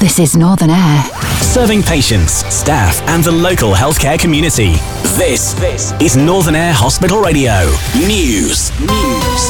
This is Northern Air. Serving patients, staff and the local healthcare community. This is Northern Air Hospital Radio. News.